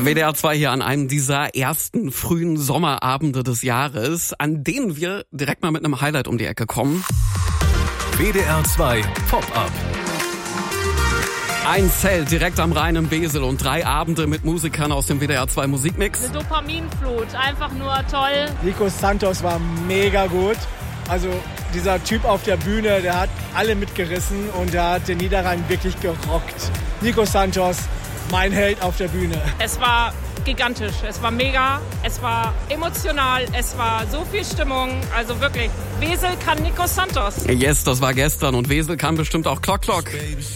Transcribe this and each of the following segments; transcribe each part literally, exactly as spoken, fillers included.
W D R zwei hier an einem dieser ersten frühen Sommerabende des Jahres, an denen wir direkt mal mit einem Highlight um die Ecke kommen. W D R zwei Pop-Up. Ein Zelt direkt am Rhein im Wesel und drei Abende mit Musikern aus dem W D R zwei Musikmix. Eine Dopaminflut, einfach nur toll. Nico Santos war mega gut. Also dieser Typ auf der Bühne, der hat alle mitgerissen und der hat den Niederrhein wirklich gerockt. Nico Santos, mein Held auf der Bühne. Es war gigantisch, es war mega, es war emotional, es war so viel Stimmung. Also wirklich, Wesel kann Nico Santos. Yes, das war gestern und Wesel kann bestimmt auch Klock Klock.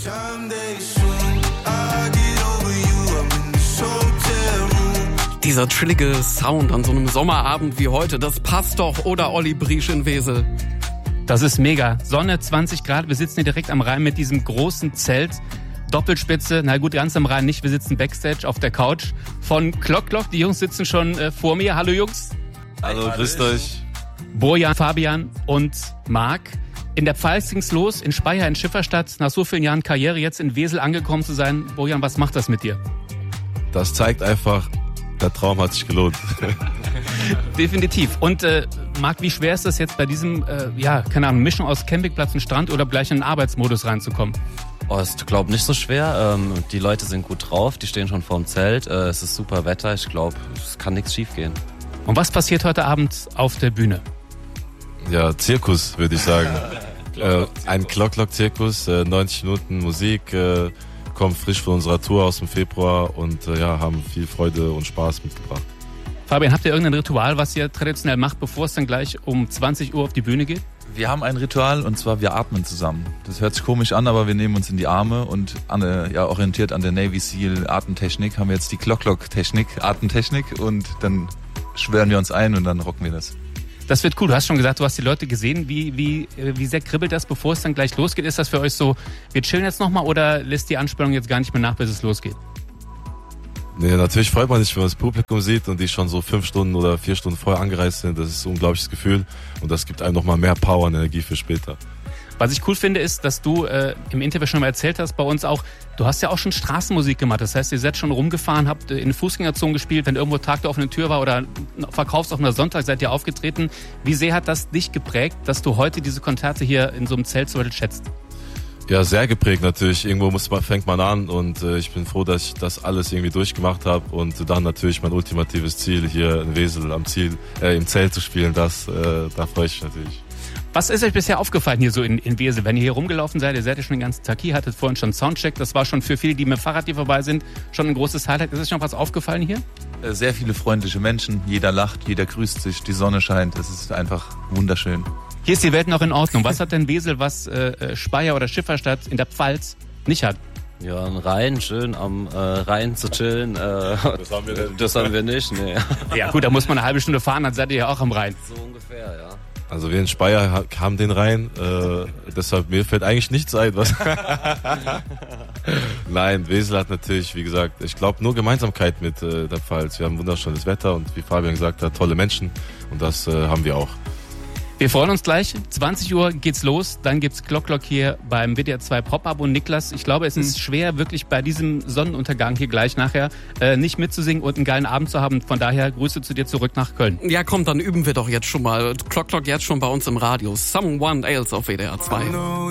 Dieser chillige Sound an so einem Sommerabend wie heute, das passt doch, oder Olli Briesch in Wesel? Das ist mega. Sonne, zwanzig Grad, wir sitzen hier direkt am Rhein mit diesem großen Zelt. Doppelspitze, na gut, ganz am Rhein nicht, wir sitzen Backstage auf der Couch von Klock Klock. Die Jungs sitzen schon äh, vor mir. Hallo Jungs. Hallo, grüßt euch. Bojan, Fabian und Marc. In der Pfalz ging's los, in Speyer, in Schifferstadt, nach so vielen Jahren Karriere jetzt in Wesel angekommen zu sein. Bojan, was macht das mit dir? Das zeigt einfach, der Traum hat sich gelohnt. Definitiv. Und äh, Marc, wie schwer ist das jetzt bei diesem, äh, ja, keine Ahnung, Mischung aus Campingplatz und Strand oder gleich in den Arbeitsmodus reinzukommen? Oh, ist, glaube ich, nicht so schwer. Ähm, die Leute sind gut drauf, die stehen schon vorm Zelt. Äh, es ist super Wetter, ich glaube, es kann nichts schief gehen. Und was passiert heute Abend auf der Bühne? Ja, Zirkus, würde ich sagen. äh, ein Klock-Klock-Zirkus, äh, neunzig Minuten Musik, äh, kommen frisch von unserer Tour aus dem Februar und äh, ja, haben viel Freude und Spaß mitgebracht. Fabian, habt ihr irgendein Ritual, was ihr traditionell macht, bevor es dann gleich um zwanzig Uhr auf die Bühne geht? Wir haben ein Ritual und zwar wir atmen zusammen. Das hört sich komisch an, aber wir nehmen uns in die Arme und an, ja, orientiert an der Navy Seal Atemtechnik haben wir jetzt die Klock-Klock-Technik, Atemtechnik und dann schwören wir uns ein und dann rocken wir das. Das wird cool. Du hast schon gesagt, du hast die Leute gesehen. Wie, wie, wie sehr kribbelt das, bevor es dann gleich losgeht? Ist das für euch so, wir chillen jetzt nochmal oder lässt die Anspannung jetzt gar nicht mehr nach, bis es losgeht? Nee, natürlich freut man sich, wenn man das Publikum sieht und die schon so fünf Stunden oder vier Stunden vorher angereist sind. Das ist ein unglaubliches Gefühl und das gibt einem nochmal mehr Power und Energie für später. Was ich cool finde, ist, dass du äh, im Interview schon mal erzählt hast, bei uns auch, du hast ja auch schon Straßenmusik gemacht. Das heißt, ihr seid schon rumgefahren, habt in den Fußgängerzonen gespielt, wenn irgendwo Tag der offenen Tür war oder verkaufsoffener Sonntag seid ihr aufgetreten. Wie sehr hat das dich geprägt, dass du heute diese Konzerte hier in so einem Zelt so schätzt? Ja, sehr geprägt natürlich. Irgendwo muss man, fängt man an und äh, ich bin froh, dass ich das alles irgendwie durchgemacht habe und dann natürlich mein ultimatives Ziel hier in Wesel am Ziel, äh, im Zelt zu spielen, das, äh, da freue ich mich natürlich. Was ist euch bisher aufgefallen hier so in, in Wesel? Wenn ihr hier rumgelaufen seid, ihr seid ja schon den ganzen Tag hier, hattet vorhin schon Soundcheck, das war schon für viele, die mit dem Fahrrad hier vorbei sind, schon ein großes Highlight. Ist euch noch was aufgefallen hier? Sehr viele freundliche Menschen, jeder lacht, jeder grüßt sich, die Sonne scheint, es ist einfach wunderschön. Hier ist die Welt noch in Ordnung. Was hat denn Wesel, was äh, Speyer oder Schifferstadt in der Pfalz nicht hat? Ja, ein Rhein, schön am äh, Rhein zu chillen. Äh, das haben wir denn. Das haben wir nicht, nee. Ja gut, da muss man eine halbe Stunde fahren, dann seid ihr ja auch am Rhein. So ungefähr, ja. Also wir in Speyer haben den Rhein, äh, deshalb mir fällt eigentlich nichts ein. Was Nein, Wesel hat natürlich, wie gesagt, ich glaube nur Gemeinsamkeit mit äh, der Pfalz. Wir haben wunderschönes Wetter und wie Fabian gesagt hat, tolle Menschen und das äh, haben wir auch. Wir freuen uns gleich. zwanzig Uhr geht's los. Dann gibt's Klock Klock hier beim W D R zwei Pop-Up. Und Niklas, ich glaube, es ist schwer, wirklich bei diesem Sonnenuntergang hier gleich nachher äh, nicht mitzusingen und einen geilen Abend zu haben. Von daher Grüße zu dir zurück nach Köln. Ja, komm, dann üben wir doch jetzt schon mal. Klock Klock jetzt schon bei uns im Radio. Someone Else auf W D R zwei.